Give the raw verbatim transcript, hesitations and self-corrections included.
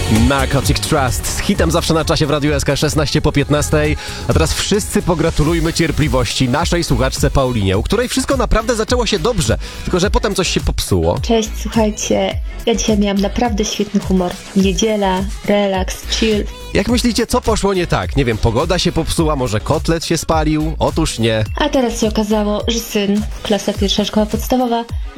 Narcotic Trust z hitem zawsze na czasie w Radiu S K, szesnaście po piętnastej. A teraz wszyscy pogratulujmy cierpliwości naszej słuchaczce Paulinie, u której wszystko naprawdę zaczęło się dobrze, tylko że potem coś się popsuło. Cześć, słuchajcie, ja dzisiaj miałam naprawdę świetny humor. Niedziela, relaks, chill. Jak myślicie, co poszło nie tak? Nie wiem, pogoda się popsuła, może kotlet się spalił? Otóż nie. A teraz się okazało, że syn, klasa pierwsza szkoła podstawowa,